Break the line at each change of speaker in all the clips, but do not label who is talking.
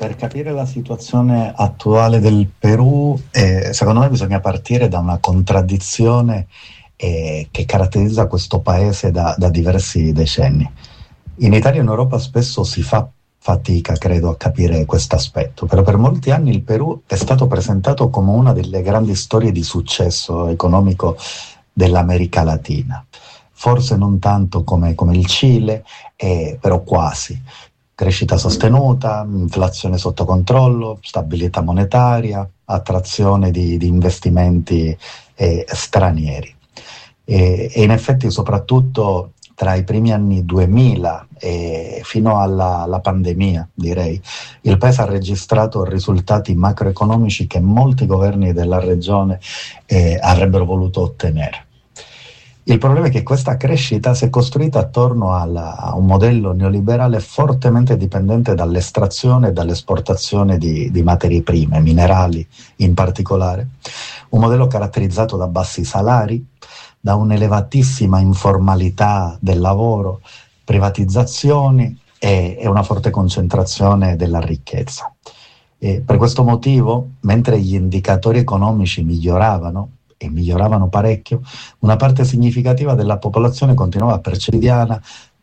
Per capire la situazione attuale del Perù, secondo me bisogna partire da una contraddizione che caratterizza questo paese da diversi decenni. In Italia e in Europa spesso si fa fatica, credo, a capire questo aspetto, però per molti anni il Perù è stato presentato come una delle grandi storie di successo economico dell'America Latina. Forse non tanto come il Cile, però quasi. Crescita sostenuta, inflazione sotto controllo, stabilità monetaria, attrazione di investimenti stranieri. E in effetti soprattutto tra i primi anni 2000 e fino alla pandemia, direi, il paese ha registrato risultati macroeconomici che molti governi della regione avrebbero voluto ottenere. Il problema è che questa crescita si è costruita attorno a un modello neoliberale fortemente dipendente dall'estrazione e dall'esportazione di materie prime, minerali in particolare, un modello caratterizzato da bassi salari, da un'elevatissima informalità del lavoro, privatizzazioni e una forte concentrazione della ricchezza. E per questo motivo, mentre gli indicatori economici miglioravano, e miglioravano parecchio, una parte significativa della popolazione continuava a percepire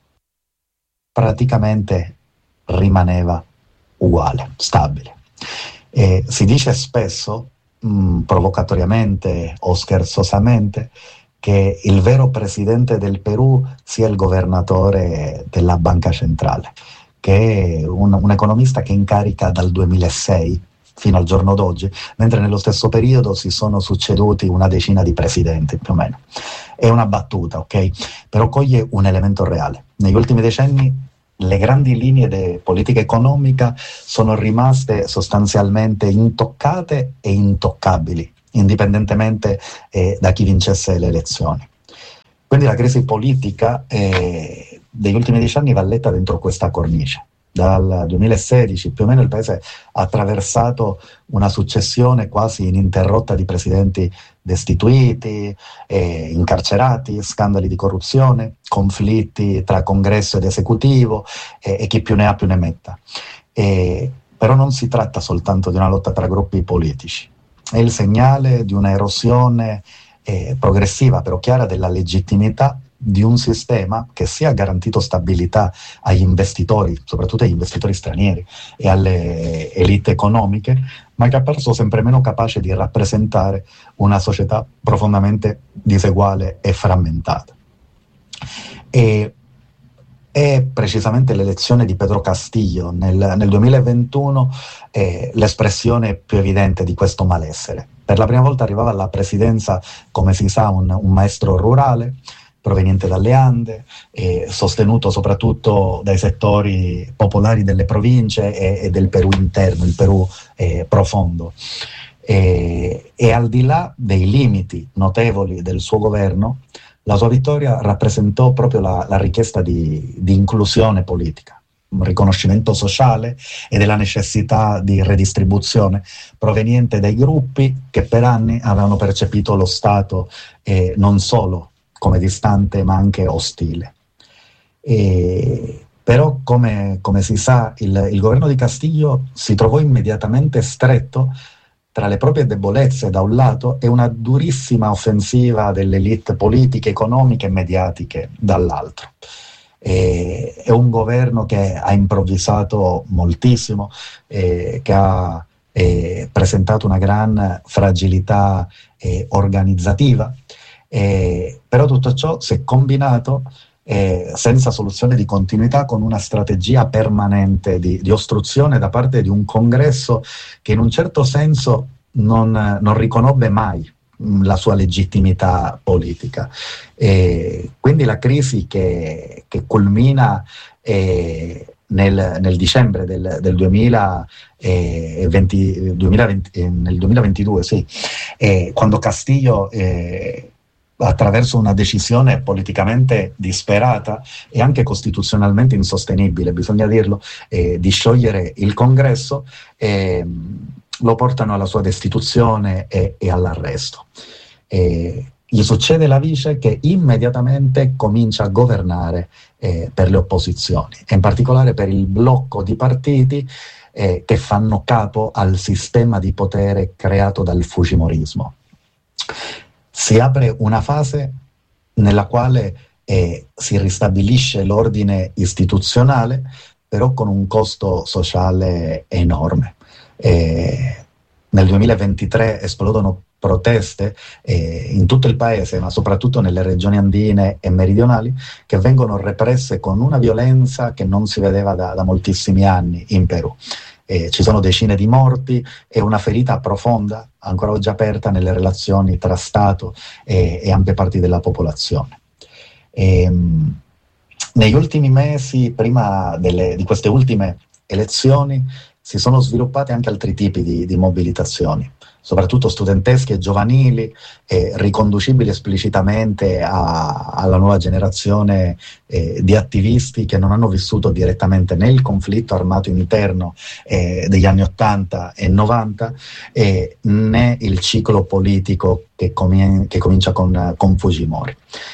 praticamente rimaneva uguale, stabile. E si dice spesso, provocatoriamente o scherzosamente, che il vero presidente del Perù sia il governatore della Banca Centrale, che è un economista che è in carica dal 2006 fino al giorno d'oggi, mentre nello stesso periodo si sono succeduti una decina di presidenti, più o meno. È una battuta, ok? Però coglie un elemento reale. Negli ultimi decenni le grandi linee di politica economica sono rimaste sostanzialmente intoccate e intoccabili, indipendentemente da chi vincesse le elezioni. Quindi la crisi politica degli ultimi 10 anni va letta dentro questa cornice. Dal 2016 più o meno il paese ha attraversato una successione quasi ininterrotta di presidenti destituiti, incarcerati, scandali di corruzione, conflitti tra congresso ed esecutivo e chi più ne ha più ne metta. Però non si tratta soltanto di una lotta tra gruppi politici, è il segnale di una erosione progressiva però chiara della legittimità di un sistema che sia garantito stabilità agli investitori, soprattutto agli investitori stranieri e alle elite economiche, ma che ha perso sempre meno capace di rappresentare una società profondamente diseguale e frammentata. E è precisamente l'elezione di Pedro Castillo nel 2021 l'espressione più evidente di questo malessere. Per la prima volta arrivava alla presidenza, come si sa, un maestro rurale, proveniente dalle Ande, sostenuto soprattutto dai settori popolari delle province e del Perù interno, il Perù profondo. E al di là dei limiti notevoli del suo governo, la sua vittoria rappresentò proprio la richiesta di inclusione politica, un riconoscimento sociale e della necessità di redistribuzione proveniente dai gruppi che per anni avevano percepito lo Stato non solo come distante ma anche ostile. Però come si sa il governo di Castillo si trovò immediatamente stretto tra le proprie debolezze da un lato e una durissima offensiva delle elite politiche, economiche e mediatiche dall'altro. È un governo che ha improvvisato moltissimo, che ha presentato una gran fragilità organizzativa, però tutto ciò si è combinato senza soluzione di continuità con una strategia permanente di ostruzione da parte di un congresso che in un certo senso non riconobbe mai la sua legittimità politica. Quindi la crisi che culmina nel dicembre del 2022, sì, quando Castillo attraverso una decisione politicamente disperata e anche costituzionalmente insostenibile, bisogna dirlo, di sciogliere il congresso, lo portano alla sua destituzione e all'arresto. gli succede la vice che immediatamente comincia a governare per le opposizioni, e in particolare per il blocco di partiti che fanno capo al sistema di potere creato dal fujimorismo. Si apre una fase nella quale si ristabilisce l'ordine istituzionale, però con un costo sociale enorme. Nel 2023 esplodono proteste in tutto il paese, ma soprattutto nelle regioni andine e meridionali, che vengono represse con una violenza che non si vedeva da moltissimi anni in Perù. Ci sono decine di morti e una ferita profonda, ancora oggi aperta, nelle relazioni tra Stato e ampie parti della popolazione. Negli ultimi mesi, prima di queste ultime elezioni, si sono sviluppati anche altri tipi di mobilitazioni, soprattutto studentesche e giovanili, riconducibili esplicitamente alla nuova generazione di attivisti che non hanno vissuto direttamente né il conflitto armato interno degli anni 80 e 90 né il ciclo politico che comincia con Fujimori.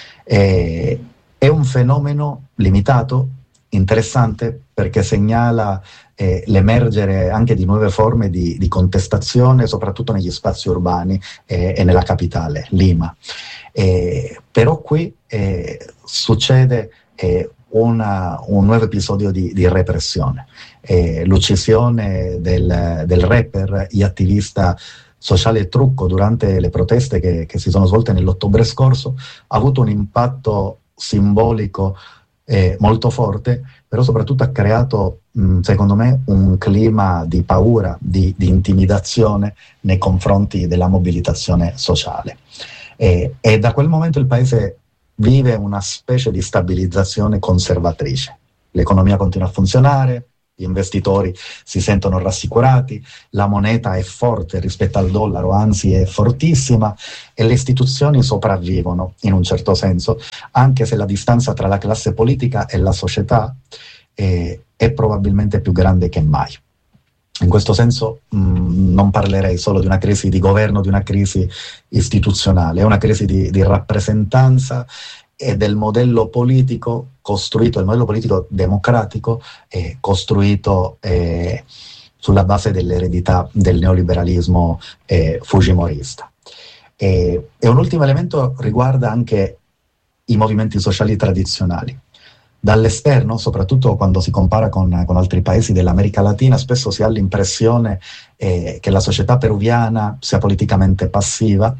È un fenomeno limitato, interessante, perché segnala l'emergere anche di nuove forme di contestazione, soprattutto negli spazi urbani e nella capitale, Lima. Però qui succede un nuovo episodio di repressione. L'uccisione del rapper e attivista sociale Trucco durante le proteste che si sono svolte nell'ottobre scorso ha avuto un impatto simbolico molto forte, però soprattutto ha creato, secondo me, un clima di paura, di intimidazione nei confronti della mobilitazione sociale. E da quel momento il paese vive una specie di stabilizzazione conservatrice. L'economia continua a funzionare, gli investitori si sentono rassicurati, la moneta è forte rispetto al dollaro, anzi è fortissima, e le istituzioni sopravvivono in un certo senso, anche se la distanza tra la classe politica e la società è probabilmente più grande che mai. In questo senso non parlerei solo di una crisi di governo, di una crisi istituzionale, è una crisi di rappresentanza e del modello politico costruito, il modello politico democratico costruito sulla base dell'eredità del neoliberalismo fujimorista. E un ultimo elemento riguarda anche i movimenti sociali tradizionali. Dall'esterno, soprattutto quando si compara con altri paesi dell'America Latina, spesso si ha l'impressione che la società peruviana sia politicamente passiva,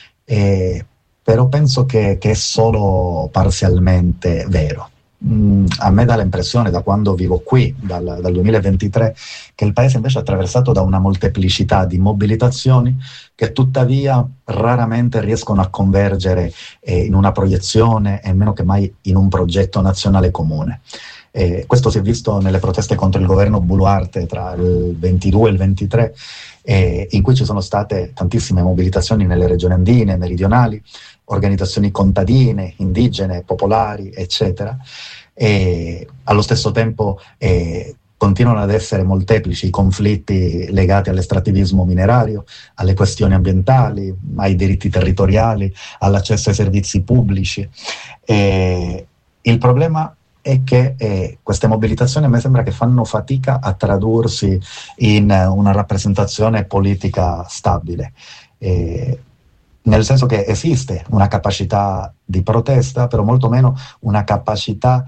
però penso che è solo parzialmente vero. A me dà l'impressione, da quando vivo qui, dal 2023, che il paese invece è attraversato da una molteplicità di mobilitazioni che tuttavia raramente riescono a convergere in una proiezione e meno che mai in un progetto nazionale comune. Questo si è visto nelle proteste contro il governo Boluarte tra il 22 e il 23, in cui ci sono state tantissime mobilitazioni nelle regioni andine, meridionali, organizzazioni contadine, indigene, popolari, eccetera. E allo stesso tempo continuano ad essere molteplici i conflitti legati all'estrattivismo minerario, alle questioni ambientali, ai diritti territoriali, all'accesso ai servizi pubblici. Il problema è che queste mobilitazioni a me sembra che fanno fatica a tradursi in una rappresentazione politica stabile. Nel senso che esiste una capacità di protesta, però molto meno una capacità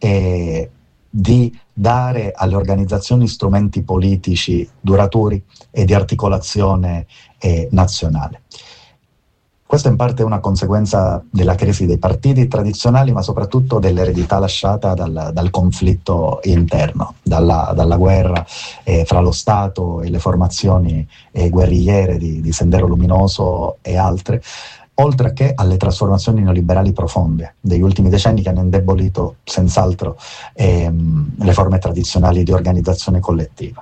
di dare alle organizzazioni strumenti politici duraturi e di articolazione nazionale. Questo in parte è una conseguenza della crisi dei partiti tradizionali, ma soprattutto dell'eredità lasciata dal conflitto interno, dalla guerra fra lo Stato e le formazioni guerrigliere di Sendero Luminoso e altre, oltre che alle trasformazioni neoliberali profonde degli ultimi decenni che hanno indebolito senz'altro le forme tradizionali di organizzazione collettiva.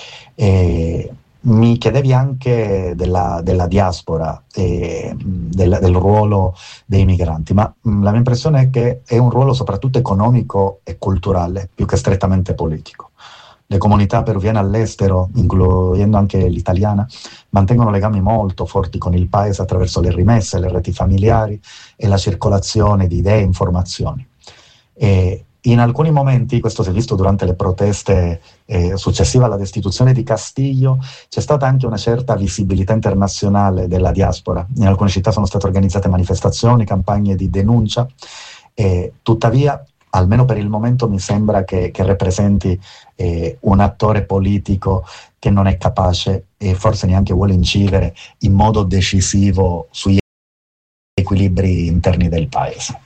Mi chiedevi anche della diaspora e del ruolo dei migranti, ma la mia impressione è che è un ruolo soprattutto economico e culturale, più che strettamente politico. Le comunità peruviane all'estero, includendo anche l'italiana, mantengono legami molto forti con il paese attraverso le rimesse, le reti familiari e la circolazione di idee e informazioni. E in alcuni momenti, questo si è visto durante le proteste successive alla destituzione di Castillo, c'è stata anche una certa visibilità internazionale della diaspora. In alcune città sono state organizzate manifestazioni, campagne di denuncia, tuttavia, almeno per il momento, mi sembra che rappresenti un attore politico che non è capace e forse neanche vuole incidere in modo decisivo sugli equilibri interni del paese.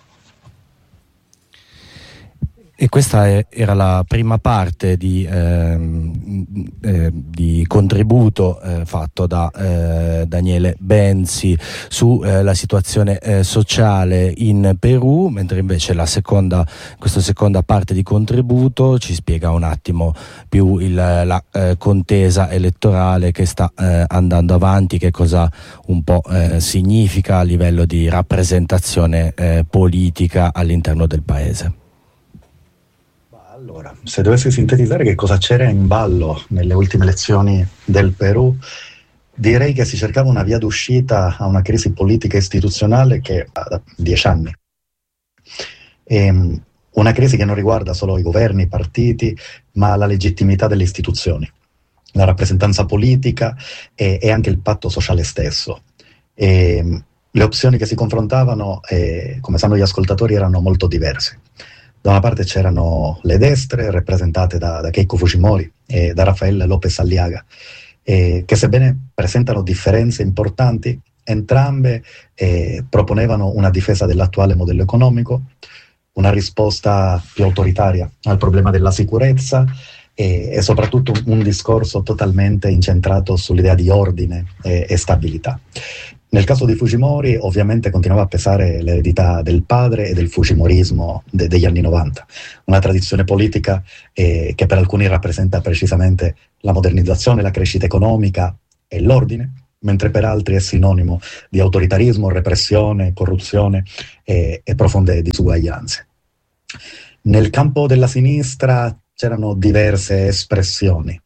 E questa era la prima parte di contributo fatto da Daniele Benzi su la situazione sociale in Perù, mentre invece questa seconda parte di contributo ci spiega un attimo più la contesa elettorale che sta andando avanti, che cosa un po' significa a livello di rappresentazione politica all'interno del paese.
Allora, se dovessi sintetizzare che cosa c'era in ballo nelle ultime elezioni del Perù, direi che si cercava una via d'uscita a una crisi politica e istituzionale che ha da 10 anni. Una crisi che non riguarda solo i governi, i partiti, ma la legittimità delle istituzioni, la rappresentanza politica e anche il patto sociale stesso. Le opzioni che si confrontavano, come sanno gli ascoltatori, erano molto diverse. Da una parte c'erano le destre, rappresentate da Keiko Fujimori e da Rafael López Aliaga, che sebbene presentano differenze importanti, entrambe proponevano una difesa dell'attuale modello economico, una risposta più autoritaria al problema della sicurezza e soprattutto un discorso totalmente incentrato sull'idea di ordine e stabilità. Nel caso di Fujimori ovviamente continuava a pesare l'eredità del padre e del fujimorismo degli anni 90, una tradizione politica che per alcuni rappresenta precisamente la modernizzazione, la crescita economica e l'ordine, mentre per altri è sinonimo di autoritarismo, repressione, corruzione e profonde disuguaglianze. Nel campo della sinistra c'erano diverse espressioni,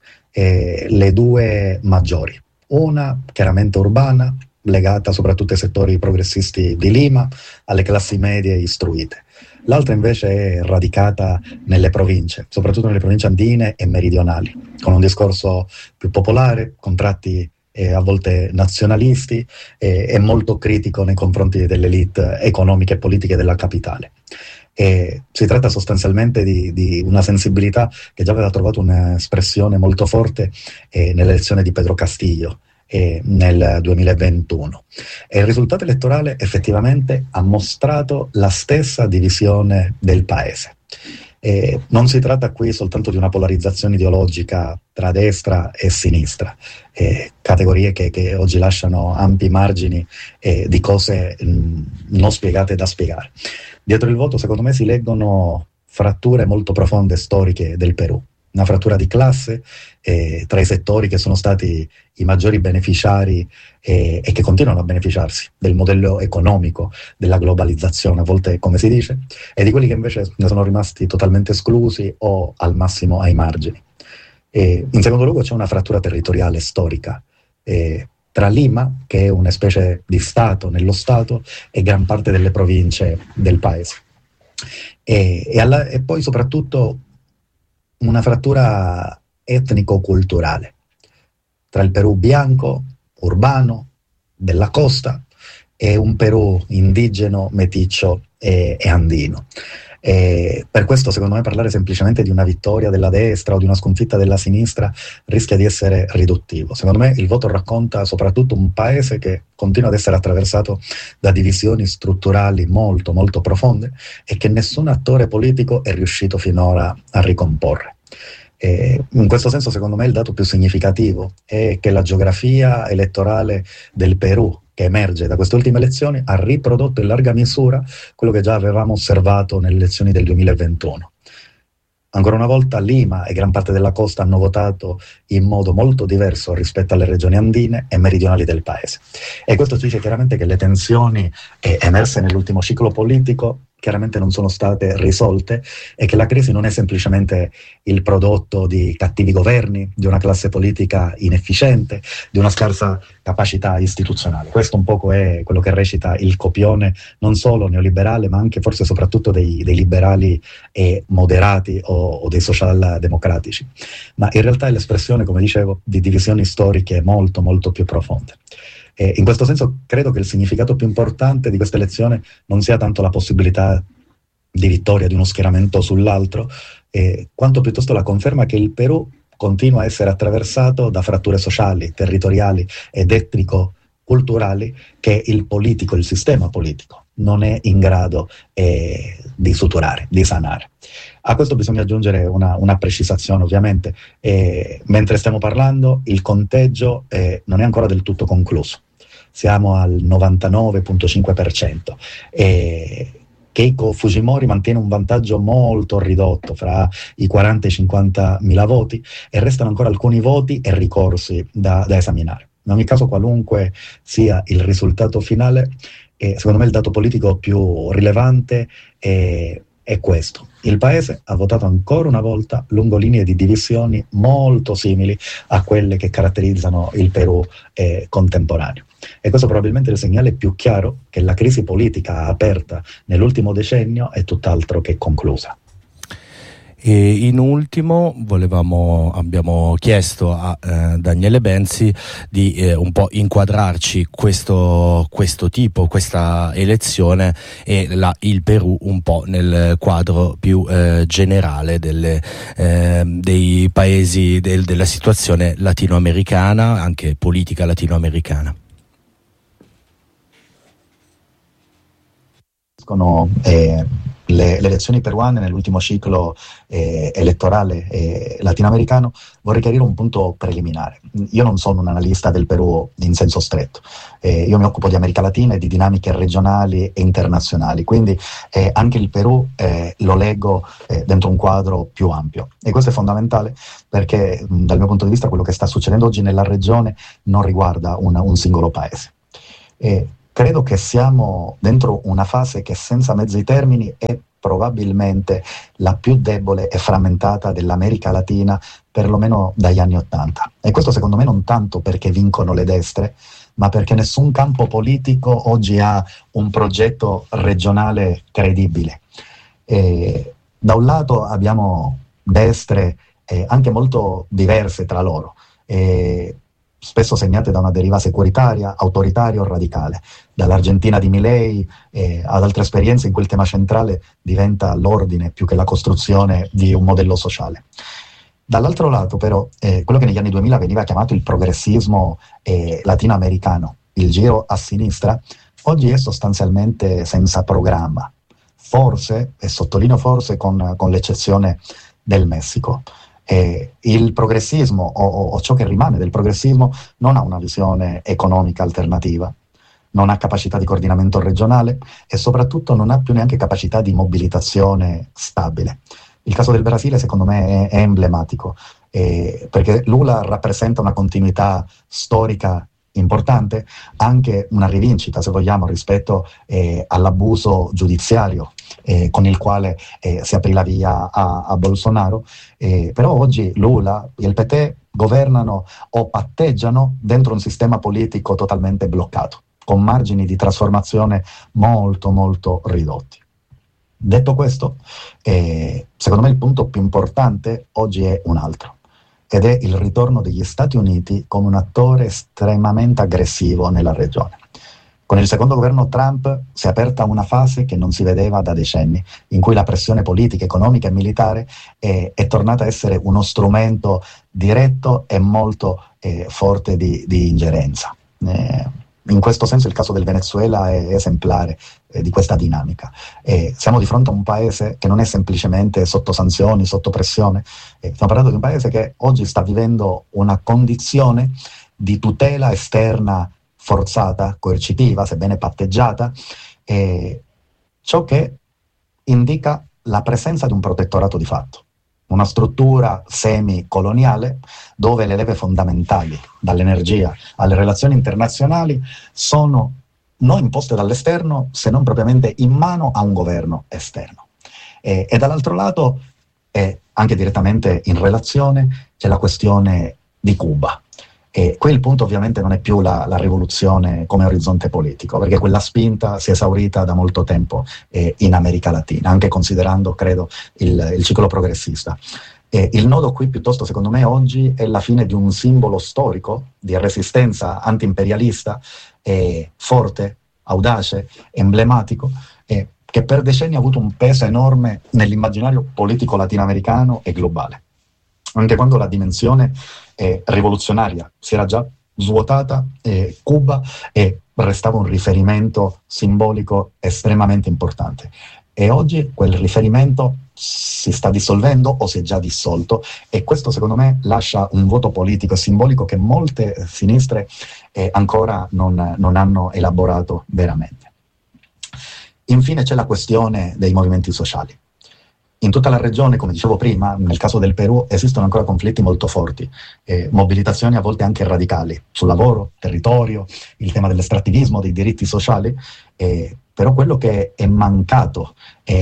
le due maggiori, una chiaramente urbana, legata soprattutto ai settori progressisti di Lima, alle classi medie istruite. L'altra invece è radicata nelle province, soprattutto nelle province andine e meridionali, con un discorso più popolare, con tratti a volte nazionalisti e molto critico nei confronti delle elite economiche e politiche della capitale. Si tratta sostanzialmente di una sensibilità che già aveva trovato un'espressione molto forte nell'elezione di Pedro Castillo nel 2021. E il risultato elettorale effettivamente ha mostrato la stessa divisione del paese. Non si tratta qui soltanto di una polarizzazione ideologica tra destra e sinistra, categorie che oggi lasciano ampi margini di cose non spiegate da spiegare. Dietro il voto, secondo me, si leggono fratture molto profonde storiche del Perù. Una frattura di classe tra i settori che sono stati i maggiori beneficiari e che continuano a beneficiarsi del modello economico della globalizzazione, a volte come si dice, e di quelli che invece ne sono rimasti totalmente esclusi o al massimo ai margini. In secondo luogo c'è una frattura territoriale storica tra Lima, che è una specie di Stato nello Stato, e gran parte delle province del paese. E poi soprattutto una frattura etnico-culturale tra il Perù bianco, urbano, della costa, e un Perù indigeno, meticcio e andino. Per questo, secondo me, parlare semplicemente di una vittoria della destra o di una sconfitta della sinistra rischia di essere riduttivo. Secondo me il voto racconta soprattutto un paese che continua ad essere attraversato da divisioni strutturali molto, molto profonde e che nessun attore politico è riuscito finora a ricomporre. In questo senso, secondo me, il dato più significativo è che la geografia elettorale del Perù, che emerge da queste ultime elezioni, ha riprodotto in larga misura quello che già avevamo osservato nelle elezioni del 2021. Ancora una volta Lima e gran parte della costa hanno votato in modo molto diverso rispetto alle regioni andine e meridionali del paese. E questo ci dice chiaramente che le tensioni emerse nell'ultimo ciclo politico chiaramente non sono state risolte e che la crisi non è semplicemente il prodotto di cattivi governi, di una classe politica inefficiente, di una scarsa capacità istituzionale. Questo un poco è quello che recita il copione non solo neoliberale, ma anche forse soprattutto dei liberali e moderati o dei socialdemocratici. Ma in realtà è l'espressione, come dicevo, di divisioni storiche molto, molto più profonde. E in questo senso credo che il significato più importante di questa elezione non sia tanto la possibilità di vittoria di uno schieramento sull'altro, quanto piuttosto la conferma che il Perù continua a essere attraversato da fratture sociali, territoriali ed etnico-culturali che il politico, il sistema politico, non è in grado di suturare, di sanare. A questo bisogna aggiungere una precisazione, ovviamente. Mentre stiamo parlando, il conteggio non è ancora del tutto concluso. Siamo al 99,5%. Keiko Fujimori mantiene un vantaggio molto ridotto fra i 40 e i 50 mila voti e restano ancora alcuni voti e ricorsi da esaminare. In ogni caso, qualunque sia il risultato finale, secondo me il dato politico più rilevante è questo. Il Paese ha votato ancora una volta lungo linee di divisioni molto simili a quelle che caratterizzano il Perù contemporaneo. E questo probabilmente è il segnale più chiaro che la crisi politica aperta nell'ultimo decennio è tutt'altro che conclusa.
E in ultimo abbiamo chiesto a Daniele Benzi di un po' inquadrarci questa elezione e il Perù un po' nel quadro più generale dei paesi della situazione latinoamericana, anche politica latinoamericana.
Le elezioni peruane nell'ultimo ciclo elettorale latinoamericano, vorrei chiarire un punto preliminare. Io non sono un analista del Perù in senso stretto, io mi occupo di America Latina e di dinamiche regionali e internazionali, quindi anche il Perù lo leggo dentro un quadro più ampio, e questo è fondamentale perché dal mio punto di vista quello che sta succedendo oggi nella regione non riguarda un singolo paese. Credo che siamo dentro una fase che, senza mezzi termini, è probabilmente la più debole e frammentata dell'America Latina, perlomeno dagli anni '80. E questo secondo me non tanto perché vincono le destre, ma perché nessun campo politico oggi ha un progetto regionale credibile. Da un lato abbiamo destre anche molto diverse tra loro, spesso segnate da una deriva securitaria, autoritaria o radicale. Dall'Argentina di Milei ad altre esperienze in cui il tema centrale diventa l'ordine più che la costruzione di un modello sociale. Dall'altro lato però, quello che negli anni 2000 veniva chiamato il progressismo latinoamericano, il giro a sinistra, oggi è sostanzialmente senza programma. Forse, e sottolineo forse, con l'eccezione del Messico. Il progressismo o ciò che rimane del progressismo non ha una visione economica alternativa, non ha capacità di coordinamento regionale e soprattutto non ha più neanche capacità di mobilitazione stabile. Il caso del Brasile secondo me è emblematico, perché Lula rappresenta una continuità storica importante, anche una rivincita, se vogliamo, rispetto all'abuso giudiziario con il quale si aprì la via a Bolsonaro, però oggi Lula e il PT governano o patteggiano dentro un sistema politico totalmente bloccato, con margini di trasformazione molto molto ridotti. Detto questo, secondo me il punto più importante oggi è un altro, ed è il ritorno degli Stati Uniti come un attore estremamente aggressivo nella regione. Con il secondo governo Trump si è aperta una fase che non si vedeva da decenni, in cui la pressione politica, economica e militare è tornata a essere uno strumento diretto e molto forte di ingerenza. In questo senso il caso del Venezuela è esemplare di questa dinamica. Siamo di fronte a un paese che non è semplicemente sotto sanzioni, sotto pressione, stiamo parlando di un paese che oggi sta vivendo una condizione di tutela esterna forzata, coercitiva, sebbene patteggiata, ciò che indica la presenza di un protettorato di fatto, una struttura semi-coloniale dove le leve fondamentali, dall'energia alle relazioni internazionali, sono non imposte dall'esterno, se non propriamente in mano a un governo esterno. E dall'altro lato, anche direttamente in relazione, c'è la questione di Cuba. E qui il punto ovviamente non è più la rivoluzione come orizzonte politico, perché quella spinta si è esaurita da molto tempo in America Latina, anche considerando, credo, il ciclo progressista. Il nodo qui piuttosto, secondo me, oggi è la fine di un simbolo storico di resistenza anti-imperialista, forte, audace, emblematico, che per decenni ha avuto un peso enorme nell'immaginario politico latinoamericano e globale. Anche quando la dimensione rivoluzionaria si era già svuotata, Cuba restava un riferimento simbolico estremamente importante. E oggi quel riferimento si sta dissolvendo o si è già dissolto, e questo secondo me lascia un vuoto politico e simbolico che molte sinistre ancora non hanno elaborato veramente. Infine c'è la questione dei movimenti sociali. In tutta la regione, come dicevo prima, nel caso del Perù esistono ancora conflitti molto forti, mobilitazioni a volte anche radicali sul lavoro, territorio, il tema dell'estrattivismo, dei diritti sociali, però quello che è mancato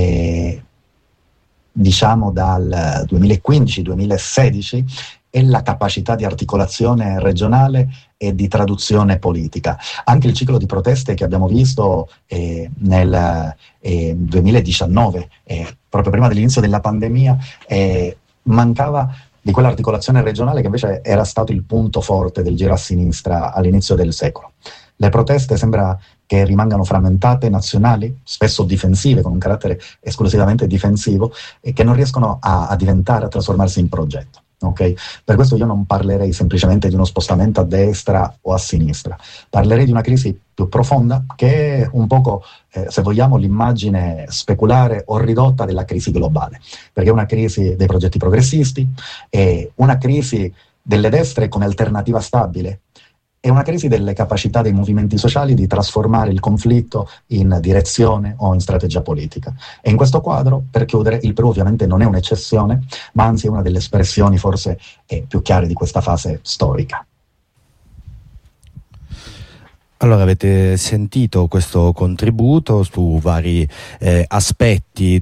diciamo dal 2015-2016 è la capacità di articolazione regionale e di traduzione politica. Anche il ciclo di proteste che abbiamo visto nel 2019, proprio prima dell'inizio della pandemia, mancava di quell'articolazione regionale che invece era stato il punto forte del giro a sinistra all'inizio del secolo. Le proteste sembra che rimangano frammentate, nazionali, spesso difensive, con un carattere esclusivamente difensivo, e che non riescono a diventare, a trasformarsi in progetto. Okay? Per questo io non parlerei semplicemente di uno spostamento a destra o a sinistra, parlerei di una crisi più profonda che è un poco, se vogliamo, l'immagine speculare o ridotta della crisi globale, perché è una crisi dei progetti progressisti, è una crisi delle destre come alternativa stabile, è una crisi delle capacità dei movimenti sociali di trasformare il conflitto in direzione o in strategia politica. E in questo quadro, per chiudere, il Perù ovviamente non è un'eccezione, ma anzi è una delle espressioni forse più chiare di questa fase storica.
Allora, avete sentito questo contributo su vari aspetti